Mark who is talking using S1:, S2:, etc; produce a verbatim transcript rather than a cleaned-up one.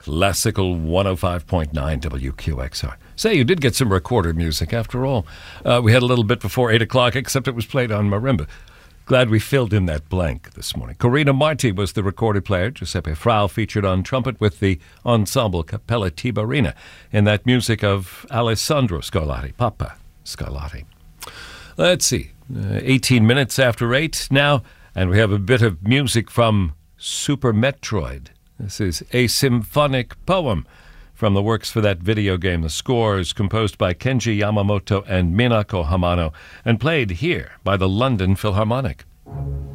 S1: Classical one oh five point nine W Q X R. Say, you did get some recorder music after all. Uh, we had a little bit before eight o'clock, except it was played on marimba. Glad we filled in that blank this morning. Corina Marti was the recorded player. Giuseppe Frau featured on trumpet with the ensemble Cappella Tiberina in that music of Alessandro Scarlatti, Papa Scarlatti. Let's see, uh, eighteen minutes after eight now, and we have a bit of music from Super Metroid. This is a symphonic poem from the works for that video game. The score is composed by Kenji Yamamoto and Minako Hamano and played here by the London Philharmonic.